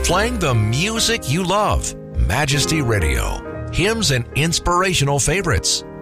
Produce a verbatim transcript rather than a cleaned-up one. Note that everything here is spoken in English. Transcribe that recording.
Playing the music you love. Majesty Radio. Hymns and inspirational favorites.